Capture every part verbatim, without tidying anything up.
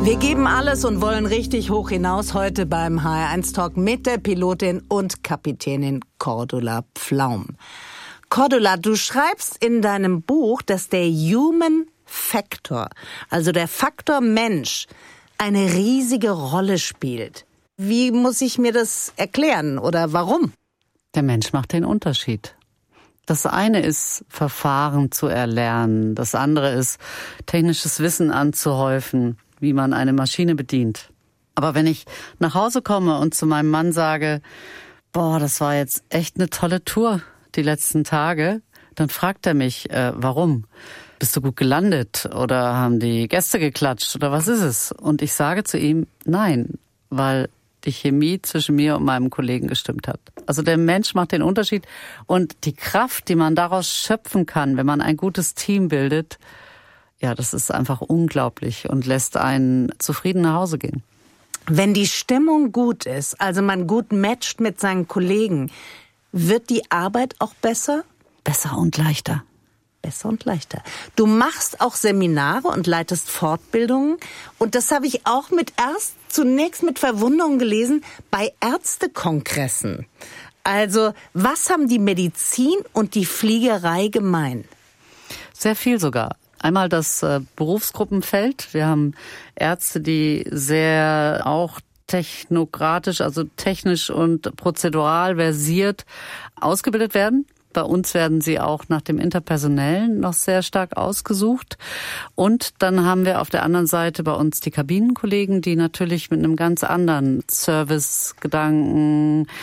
Wir geben alles und wollen richtig hoch hinaus heute beim H R eins Talk mit der Pilotin und Kapitänin Cordula Pflaum. Cordula, du schreibst in deinem Buch, dass der Human Factor, also der Faktor Mensch, eine riesige Rolle spielt. Wie muss ich mir das erklären oder warum? Der Mensch macht den Unterschied. Das eine ist, Verfahren zu erlernen. Das andere ist, technisches Wissen anzuhäufen, wie man eine Maschine bedient. Aber wenn ich nach Hause komme und zu meinem Mann sage, boah, das war jetzt echt eine tolle Tour die letzten Tage, dann fragt er mich, äh, warum? Bist du gut gelandet oder haben die Gäste geklatscht oder was ist es? Und ich sage zu ihm, nein, weil die Chemie zwischen mir und meinem Kollegen gestimmt hat. Also der Mensch macht den Unterschied und die Kraft, die man daraus schöpfen kann, wenn man ein gutes Team bildet, ja, das ist einfach unglaublich und lässt einen zufrieden nach Hause gehen. Wenn die Stimmung gut ist, also man gut matcht mit seinen Kollegen, wird die Arbeit auch besser? Besser und leichter. Besser und leichter. Du machst auch Seminare und leitest Fortbildungen. Und das habe ich auch mit erst zunächst mit Verwunderung gelesen bei Ärztekongressen. Also, was haben die Medizin und die Fliegerei gemein? Sehr viel sogar. Einmal das äh, Berufsgruppenfeld. Wir haben Ärzte, die sehr auch technokratisch, also technisch und prozedural versiert ausgebildet werden. Bei uns werden sie auch nach dem Interpersonellen noch sehr stark ausgesucht. Und dann haben wir auf der anderen Seite bei uns die Kabinenkollegen, die natürlich mit einem ganz anderen Servicegedanken,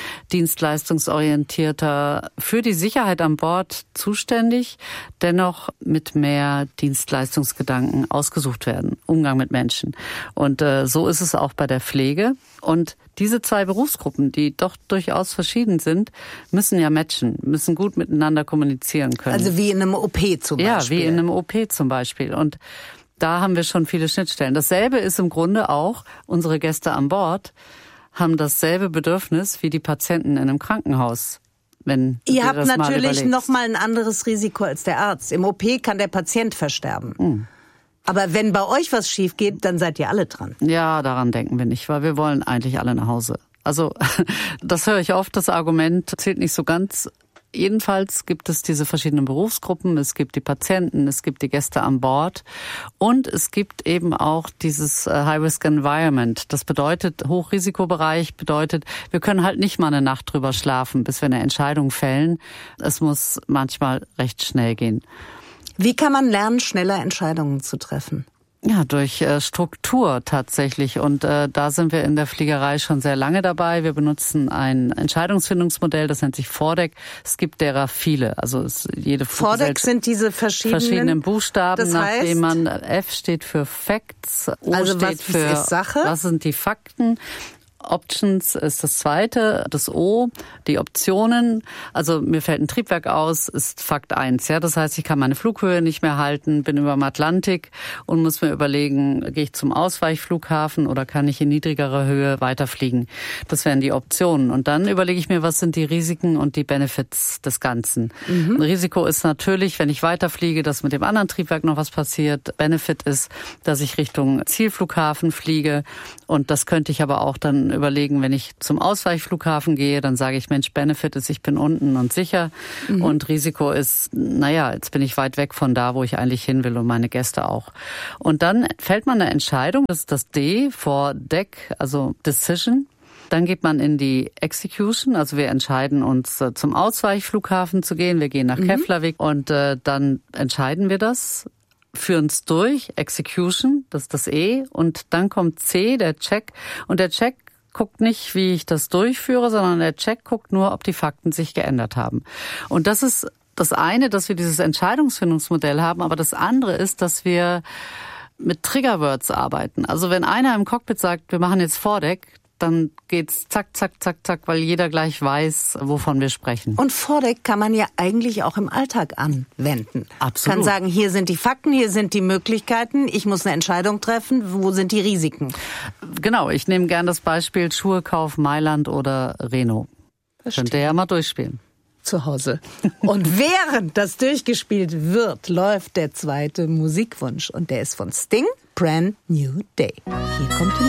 dienstleistungsorientierter, für die Sicherheit an Bord zuständig, dennoch mit mehr Dienstleistungsgedanken ausgesucht werden. Umgang mit Menschen. Und äh, so ist es auch bei der Pflege. Und diese zwei Berufsgruppen, die doch durchaus verschieden sind, müssen ja matchen, müssen gut miteinander kommunizieren können. Also wie in einem O P zum Beispiel. Ja, wie in einem O P zum Beispiel. Und da haben wir schon viele Schnittstellen. Dasselbe ist im Grunde auch, unsere Gäste an Bord haben dasselbe Bedürfnis wie die Patienten in einem Krankenhaus. Wenn Ihr habt das natürlich noch mal ein anderes Risiko als der Arzt. Im O P kann der Patient versterben. Hm. Aber wenn bei euch was schief geht, dann seid ihr alle dran. Ja, daran denken wir nicht, weil wir wollen eigentlich alle nach Hause. Also das höre ich oft, das Argument zählt nicht so ganz. Jedenfalls gibt es diese verschiedenen Berufsgruppen, es gibt die Patienten, es gibt die Gäste an Bord und es gibt eben auch dieses High-Risk-Environment. Das bedeutet, Hochrisikobereich bedeutet, wir können halt nicht mal eine Nacht drüber schlafen, bis wir eine Entscheidung fällen. Es muss manchmal recht schnell gehen. Wie kann man lernen, schneller Entscheidungen zu treffen? Ja, durch äh, Struktur tatsächlich. Und äh, da sind wir in der Fliegerei schon sehr lange dabei. Wir benutzen ein Entscheidungsfindungsmodell, das nennt sich FORDEC. Es gibt derer viele. Also es, jede FORDEC sind diese verschiedenen, verschiedenen Buchstaben, das heißt, nachdem man F steht für Facts, O also steht was für ist Sache? Was sind die Fakten. Options ist das zweite, das O, die Optionen. Also mir fällt ein Triebwerk aus, ist Fakt eins. Ja, das heißt, ich kann meine Flughöhe nicht mehr halten, bin über dem Atlantik und muss mir überlegen, gehe ich zum Ausweichflughafen oder kann ich in niedrigerer Höhe weiterfliegen? Das wären die Optionen. Und dann überlege ich mir, was sind die Risiken und die Benefits des Ganzen. Mhm. Ein Risiko ist natürlich, wenn ich weiterfliege, dass mit dem anderen Triebwerk noch was passiert. Benefit ist, dass ich Richtung Zielflughafen fliege. Und das könnte ich aber auch dann überlegen, wenn ich zum Ausweichflughafen gehe, dann sage ich, Mensch, Benefit ist, ich bin unten und sicher. Mhm. Und Risiko ist, naja, jetzt bin ich weit weg von da, wo ich eigentlich hin will und meine Gäste auch. Und dann fällt man eine Entscheidung, das ist das D, for Deck, also Decision. Dann geht man in die Execution, also wir entscheiden uns äh, zum Ausweichflughafen zu gehen, wir gehen nach mhm. Keflavik und äh, dann entscheiden wir das, führen es durch, Execution, das ist das E, und dann kommt C, der Check, und der Check guckt nicht, wie ich das durchführe, sondern der Check guckt nur, ob die Fakten sich geändert haben. Und das ist das eine, dass wir dieses Entscheidungsfindungsmodell haben, aber das andere ist, dass wir mit Triggerwords arbeiten. Also wenn einer im Cockpit sagt, wir machen jetzt FORDEC, dann geht's zack, zack, zack, zack, weil jeder gleich weiß, wovon wir sprechen. Und FORDEC kann man ja eigentlich auch im Alltag anwenden. Absolut. Kann sagen, hier sind die Fakten, hier sind die Möglichkeiten, ich muss eine Entscheidung treffen, wo sind die Risiken? Genau, ich nehme gern das Beispiel Schuhekauf Mailand oder Renault. Verstehe. Könnt ihr ja mal durchspielen. Zu Hause. Und während das durchgespielt wird, läuft der zweite Musikwunsch. Und der ist von Sting. Brand New Day. Hier kommt die